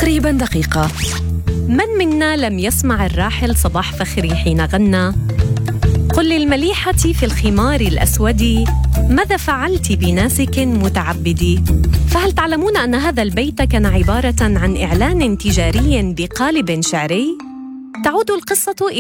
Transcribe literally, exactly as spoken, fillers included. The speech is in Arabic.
تقريباً دقيقة. من منا لم يسمع الراحل صباح فخري حين غنى: قل للمليحة في الخمار الأسود ماذا فعلت بناسك متعبدي؟ فهل تعلمون أن هذا البيت كان عبارة عن إعلان تجاري بقالب شعري؟ تعود القصة